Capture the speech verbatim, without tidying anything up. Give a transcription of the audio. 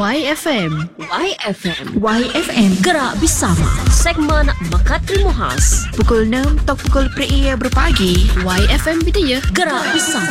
Y F M. Y F M. Y F M. Gerak bersama. Segmen Bakat Ilmu Khas. Pukul enam atau pukul per ia berpagi. Y F M Bidaya. Gerak bersama.